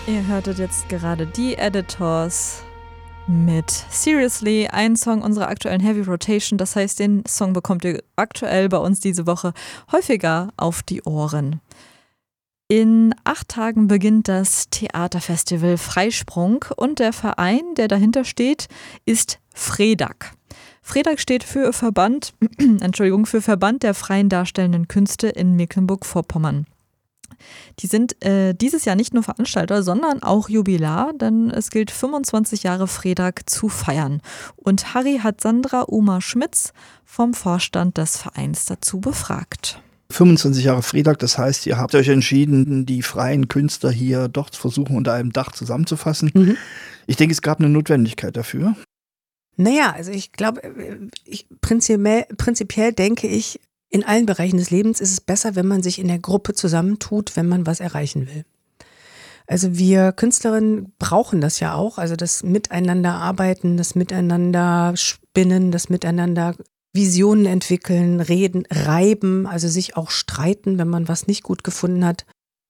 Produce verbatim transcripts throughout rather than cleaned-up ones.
Ihr hörtet jetzt gerade die Editors mit Seriously, ein Song unserer aktuellen Heavy Rotation. Das heißt, den Song bekommt ihr aktuell bei uns diese Woche häufiger auf die Ohren. In acht Tagen beginnt das Theaterfestival Freisprung und der Verein, der dahinter steht, ist FREDAG. FREDAG steht für Verband, Entschuldigung, für Verband der freien darstellenden Künste in Mecklenburg-Vorpommern. Die sind äh, dieses Jahr nicht nur Veranstalter, sondern auch Jubilar, denn es gilt fünfundzwanzig Jahre FREDAG zu feiern. Und Harry hat Sandra Uma-Schmitz vom Vorstand des Vereins dazu befragt. fünfundzwanzig Jahre FREDAG, das heißt, ihr habt euch entschieden, die freien Künstler hier doch zu versuchen, unter einem Dach zusammenzufassen. Mhm. Ich denke, es gab eine Notwendigkeit dafür. Naja, also ich glaube, ich, prinzipiell, prinzipiell denke ich, in allen Bereichen des Lebens ist es besser, wenn man sich in der Gruppe zusammentut, wenn man was erreichen will. Also wir Künstlerinnen brauchen das ja auch, also das Miteinander arbeiten, das Miteinander spinnen, das Miteinander Visionen entwickeln, reden, reiben, also sich auch streiten, wenn man was nicht gut gefunden hat.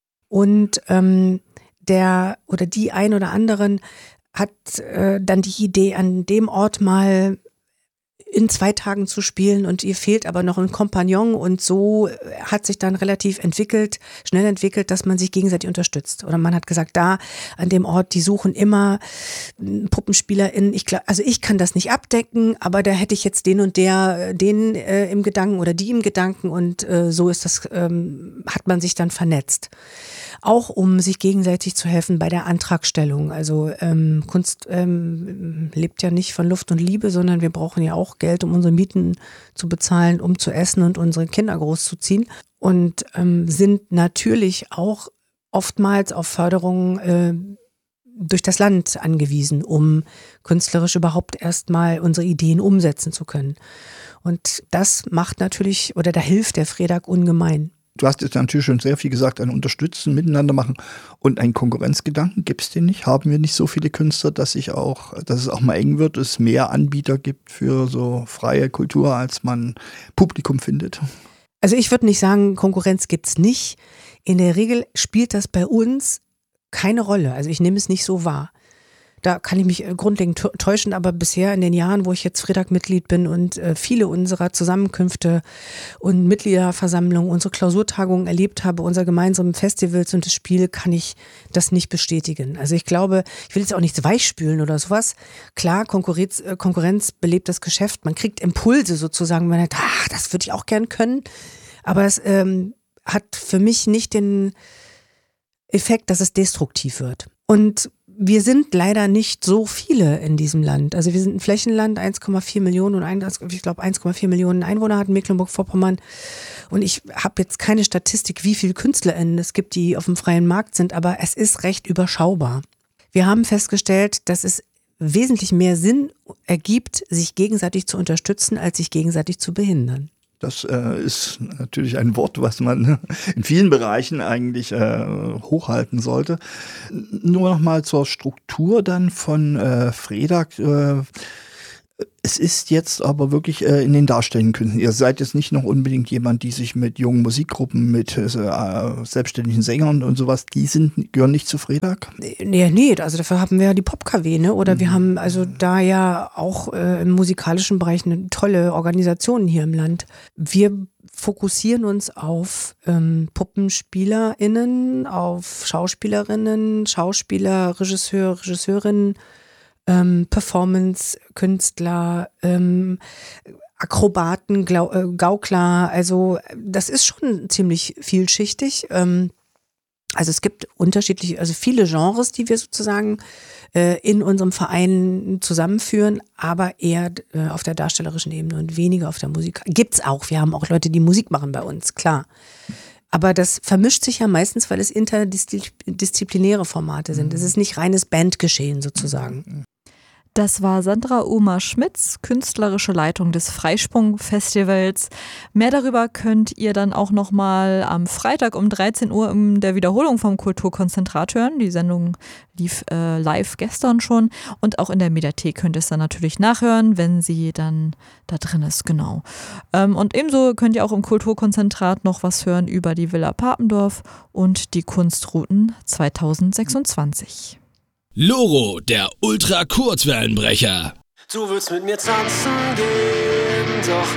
Und ähm, der oder die ein oder anderen hat äh, dann die Idee, an dem Ort mal in zwei Tagen zu spielen und ihr fehlt aber noch ein Kompagnon und so hat sich dann relativ entwickelt, schnell entwickelt, dass man sich gegenseitig unterstützt. Oder man hat gesagt, da an dem Ort, die suchen immer PuppenspielerInnen. Ich glaub, also ich kann das nicht abdecken, aber da hätte ich jetzt den und der, den äh, im Gedanken oder die im Gedanken und äh, so ist das, ähm, hat man sich dann vernetzt. Auch um sich gegenseitig zu helfen bei der Antragstellung. Also ähm, Kunst ähm, lebt ja nicht von Luft und Liebe, sondern wir brauchen ja auch Geld, um unsere Mieten zu bezahlen, um zu essen und unsere Kinder großzuziehen. Und ähm, sind natürlich auch oftmals auf Förderung äh, durch das Land angewiesen, um künstlerisch überhaupt erstmal unsere Ideen umsetzen zu können. Und das macht natürlich, oder da hilft der FREDAG ungemein. Du hast jetzt natürlich schon sehr viel gesagt, ein Unterstützen, Miteinander machen und einen Konkurrenzgedanken. Gibt es den nicht? Haben wir nicht so viele Künstler, dass ich auch, dass es auch mal eng wird, es mehr Anbieter gibt für so freie Kultur, als man Publikum findet? Also ich würde nicht sagen, Konkurrenz gibt's nicht. In der Regel spielt das bei uns keine Rolle. Also ich nehme es nicht so wahr. Da kann ich mich grundlegend täuschen, aber bisher in den Jahren, wo ich jetzt FREDAG-Mitglied bin und äh, viele unserer Zusammenkünfte und Mitgliederversammlungen, unsere Klausurtagungen erlebt habe, unser gemeinsamen Festivals und das Spiel, kann ich das nicht bestätigen. Also ich glaube, ich will jetzt auch nichts weichspülen oder sowas. Klar, Konkurrenz, äh, Konkurrenz belebt das Geschäft. Man kriegt Impulse sozusagen, man sagt, ach, das würde ich auch gern können. Aber es ähm, hat für mich nicht den Effekt, dass es destruktiv wird. Und wir sind leider nicht so viele in diesem Land. Also wir sind ein Flächenland, eins Komma vier Millionen und ein, ich glaube eins Komma vier Millionen Einwohner hat Mecklenburg-Vorpommern. Und ich habe jetzt keine Statistik, wie viele KünstlerInnen es gibt, die auf dem freien Markt sind, aber es ist recht überschaubar. Wir haben festgestellt, dass es wesentlich mehr Sinn ergibt, sich gegenseitig zu unterstützen, als sich gegenseitig zu behindern. Das äh, ist natürlich ein Wort, was man in vielen Bereichen eigentlich äh, hochhalten sollte. Nur noch mal zur Struktur dann von äh, FREDAG. Äh, es ist jetzt aber wirklich äh, in den darstellenden Künsten. Ihr seid jetzt nicht noch unbedingt jemand, die sich mit jungen Musikgruppen, mit äh, selbstständigen Sängern und sowas, die sind, gehören nicht zu FREDAG? Nee, nee, also dafür haben wir ja die Pop-K W, ne? Oder mhm. wir haben also da ja auch äh, im musikalischen Bereich eine tolle Organisation hier im Land. Wir fokussieren uns auf ähm, PuppenspielerInnen, auf Schauspielerinnen, Schauspieler, Regisseur, Regisseurinnen, Ähm, Performance-Künstler, ähm, Akrobaten, Glau- äh, Gaukler, also das ist schon ziemlich vielschichtig. Ähm, also es gibt unterschiedliche, also viele Genres, die wir sozusagen äh, in unserem Verein zusammenführen, aber eher äh, auf der darstellerischen Ebene und weniger auf der Musik. Gibt's auch, wir haben auch Leute, die Musik machen bei uns, klar. Aber das vermischt sich ja meistens, weil es interdisziplinäre Formate sind. Es ist nicht reines Bandgeschehen sozusagen. Das war Sandra Uma Schmitz, künstlerische Leitung des Freisprung-Festivals. Mehr darüber könnt ihr dann auch nochmal am Freitag um dreizehn Uhr in der Wiederholung vom Kulturkonzentrat hören. Die Sendung lief äh, live gestern schon und auch in der Mediathek könnt ihr es dann natürlich nachhören, wenn sie dann da drin ist, genau. Ähm, und ebenso könnt ihr auch im Kulturkonzentrat noch was hören über die Villa Papendorf und die Kunstrouten zweitausendsechsundzwanzig. Loro, der Ultra-Kurzwellenbrecher. Du willst mit mir tanzen gehen, doch